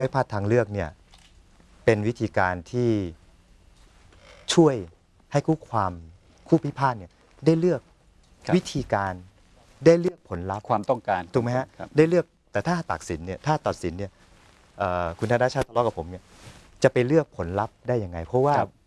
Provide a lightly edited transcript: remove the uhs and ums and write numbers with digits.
ให้พาดทางเลือกเนี่ยเป็นวิธีการที่ช่วยให้คู่พิพาทเนี่ยได้เลือกวิธีการได้เลือกผลลัพธ์ความต้องการถูกไหมฮะได้เลือกแต่ถ้าตัดสินเนี่ยคุณธนชาติทะเลาะกับผมเนี่ยจะไปเลือกผลลัพธ์ได้ยังไงเพราะว่า